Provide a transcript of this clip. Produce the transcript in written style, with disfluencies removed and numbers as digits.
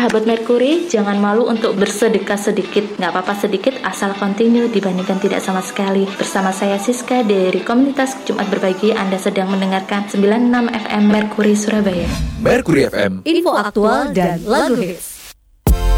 Sahabat Merkuri, jangan malu untuk bersedekah sedikit. Nggak apa-apa sedikit, asal continue dibandingkan tidak sama sekali. Bersama saya Siska dari komunitas Jumat Berbagi, Anda sedang mendengarkan 96 FM Merkuri Surabaya. Merkuri FM, info aktual dan lagu hits.